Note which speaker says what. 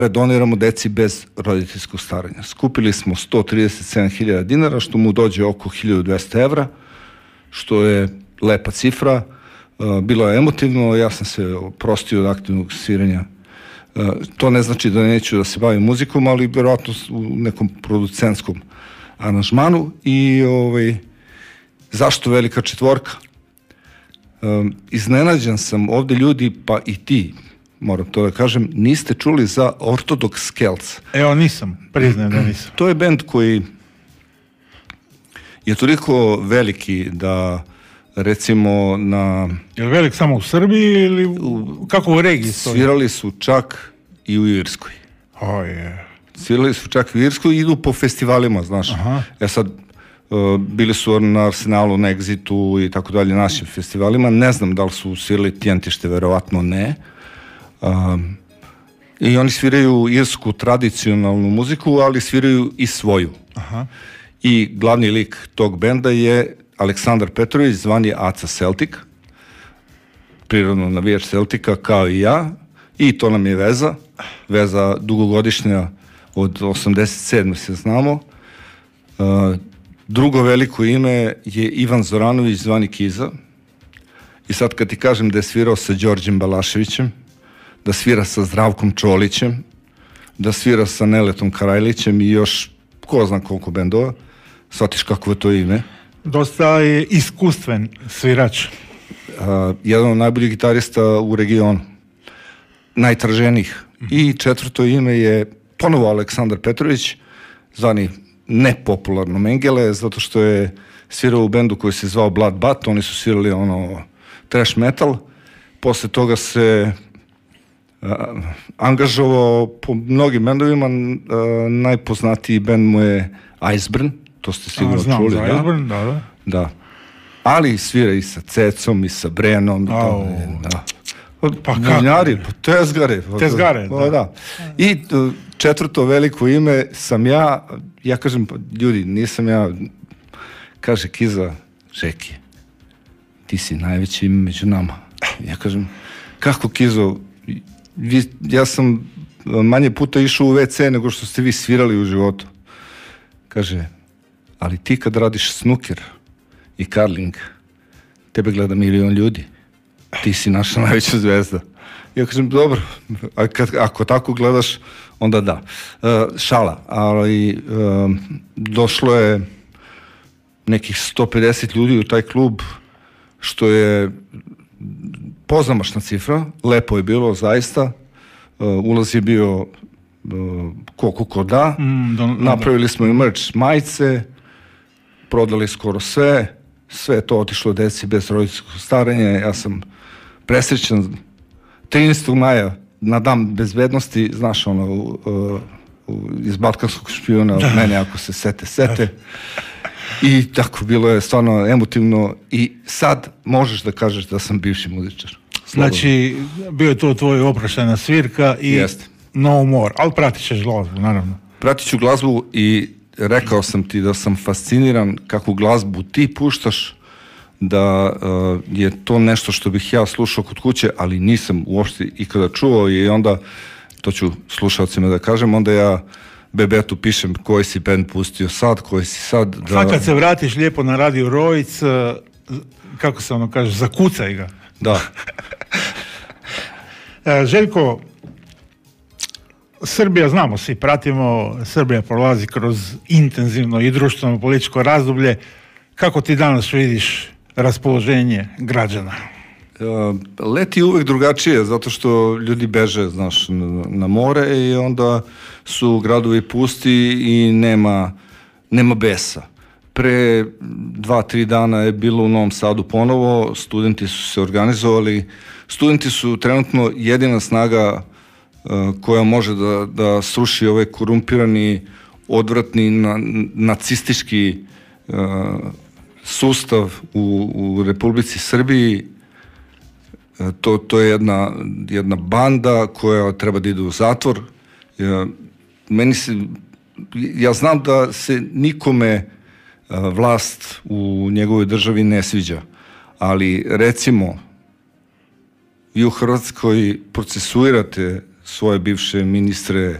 Speaker 1: doniramo deci bez roditeljskog staranja. Skupili smo 137.000 dinara, što mu dođe oko 1.200 evra, što je lepa cifra. Bilo je emotivno, ja sam se oprostio od aktivnog sviranja. To ne znači da neću da se bavim muzikom, ali vjerojatno u nekom producentskom aranžmanu. I zašto velika četvorka? Iznenađen sam ovde ljudi, pa i ti, moram to da kažem, niste čuli za Orthodox Celts.
Speaker 2: Evo, nisam, priznajem da nisam.
Speaker 1: To je bend koji je toliko veliki da, recimo, na...
Speaker 2: Je li velik samo u Srbiji ili kako u regiji stoji?
Speaker 1: Svirali su čak i u Irskoj. Svirali su čak i u Irskoj i idu po festivalima, znaš.
Speaker 2: Aha.
Speaker 1: Sad, bili su na Arsenalu, na Exitu i tako dalje, našim festivalima. Ne znam da li su svirali Tijentište, verovatno ne. I oni sviraju irsku tradicionalnu muziku, ali sviraju i svoju.
Speaker 2: Aha.
Speaker 1: I glavni lik tog benda je Aleksandar Petrović, zvani Aca Celtic, prirodno navijač Celtica kao i ja, i to nam je veza dugogodišnja, od 87. se znamo. Drugo veliko ime je Ivan Zoranović, zvani Kiza, i sad kad ti kažem da je svirao sa Đorđem Balaševićem, da svira sa Zdravkom Čolićem, da svira sa Neletom Karajlićem i još ko zna koliko bendova, shvatiš kako je to ime.
Speaker 2: Dosta je iskustven svirač.
Speaker 1: Jedan od najboljih gitarista u regionu, najtraženijih. I četvrto ime je ponovo Aleksandar Petrović, zvani nepopularno Mengele, zato što je svirao u bendu koji se zvao Blood Bat. Oni su svirali thrash metal. Posle toga se angažovao po mnogim bendovima. Najpoznatiji bend mu je Iceburn, to ste sigurno čuli.
Speaker 2: Znam za Iceburn,
Speaker 1: da. Ali svira i sa Cecom i sa Brenom.
Speaker 2: Pa
Speaker 1: Mljari, tezgare.
Speaker 2: Tezgare,
Speaker 1: da. I četvrto veliko ime sam ja kažem, ljudi, nisam ja, kaže Kiza, Žeki, ti si najveće ime među nama. Ja kažem, kako Kizo, ja sam manje puta išao u WC nego što ste vi svirali u životu. Kaže, ali ti kad radiš snooker i curling, tebe gleda 1 milion ljudi. Ti si naša najveća zvezda. Ja kažem, dobro, ako tako gledaš, onda da. Šala, ali došlo je nekih 150 ljudi u taj klub, što je pozamašna cifra, lepo je bilo, zaista. Ulaz je bio ko da. Napravili smo i merch majice, prodali skoro sve je to otišlo deci bez roditeljskog staranja. Ja sam presrećan. 13. maja, na dan bezbednosti, znaš iz Balkanskog špijuna, od mene ako se sete. I tako, bilo je stvarno emotivno i sad možeš da kažeš da sam bivši muzičar.
Speaker 2: Znači, bio je to tvoj oproštajna svirka i Jeste. No more, ali pratit ćeš glazbu, naravno.
Speaker 1: Pratit ću glazbu i rekao sam ti da sam fasciniran kakvu glazbu ti puštaš, da je to nešto što bih ja slušao kod kuće, ali nisam uopšte ikada čuo i onda, to ću slušalcima da kažem, onda ja Bebetu pišem koji si band pustio sad, koji si sad.
Speaker 2: Sad kad se vratiš lijepo na Radio Rojic, kako se kaže, zakucaj ga.
Speaker 1: Da.
Speaker 2: Željko, Srbija, znamo svi, pratimo, Srbija prolazi kroz intenzivno i društveno političko razdoblje. Kako ti danas vidiš raspoloženje građana?
Speaker 1: Leti uvek drugačije, zato što ljudi beže, znaš, na more i onda su gradovi pusti i nema besa. Pre 2-3 dana je bilo u Novom Sadu ponovo, studenti su se organizovali. Studenti su trenutno jedina snaga koja može da sruši ovaj korumpirani, odvratni, nacistički sustav u Republici Srbiji. To je jedna banda koja treba da ide u zatvor. Ja znam da se nikome vlast u njegovoj državi ne sviđa, ali recimo vi u Hrvatskoj procesuirate svoje bivše ministre